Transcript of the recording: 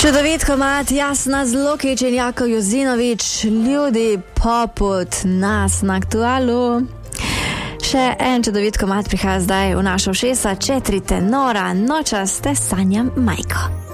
Čudovit komad Jasna Zlokić in Jako Jozinović, ljudi poput nas na aktualu. Še en čudovit komad prihaja zdaj v našo ušesa, četrite nora, nočaste sanjam majko.